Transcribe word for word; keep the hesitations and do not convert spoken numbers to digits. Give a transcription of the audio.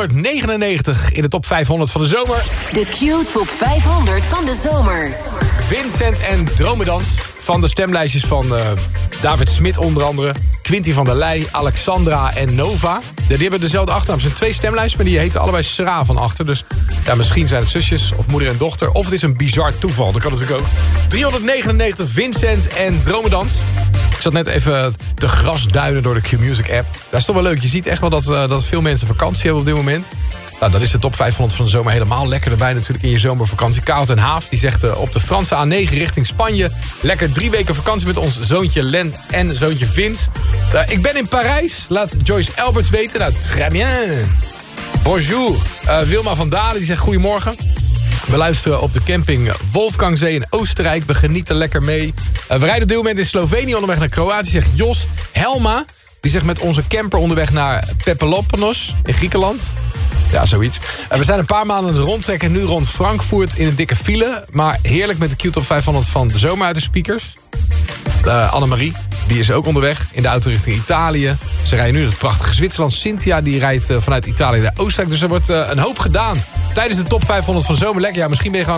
driehonderdnegenennegentig in de top vijfhonderd van de zomer. De Q Top vijfhonderd van de zomer. Vincent en Dromedans van de stemlijstjes van uh, David Smit onder andere. Quinty van der Leij, Alexandra en Nova. Ja, die hebben dezelfde achternaam. Het zijn twee stemlijsten, maar die heten allebei Sra van achter. Dus ja, misschien zijn het zusjes of moeder en dochter. Of het is een bizar toeval, dat kan natuurlijk ook. driehonderdnegenennegentig, Vincent en Dromedans. Ik zat net even te grasduinen door de Q-Music app. Dat is toch wel leuk. Je ziet echt wel dat, uh, dat veel mensen vakantie hebben op dit moment. Nou, dat is de top vijfhonderd van de zomer helemaal lekker erbij natuurlijk in je zomervakantie. Karel ten Haaf die zegt uh, op de Franse A negen richting Spanje. Lekker drie weken vakantie met ons zoontje Len en zoontje Vince. Uh, ik ben in Parijs, laat Joyce Alberts weten. Nou, très bien. Bonjour. Uh, Wilma van Dalen die zegt goedemorgen. We luisteren op de camping Wolfgangzee in Oostenrijk. We genieten lekker mee. Uh, we rijden op dit moment in Slovenië onderweg naar Kroatië, zegt Jos. Helma, die zegt met onze camper onderweg naar Pepeloponnesos in Griekenland. Ja, zoiets. Uh, we zijn een paar maanden aan het rondtrekken. Nu rond Frankfurt in een dikke file. Maar heerlijk met de Q Top vijfhonderd van de zomer uit de speakers. Uh, Annemarie, die is ook onderweg in de auto richting Italië. Ze rijden nu het prachtige Zwitserland. Cynthia, die rijdt uh, vanuit Italië naar Oostenrijk. Dus er wordt uh, een hoop gedaan tijdens de top vijfhonderd van de zomer. Lekker, ja, misschien ben je gewoon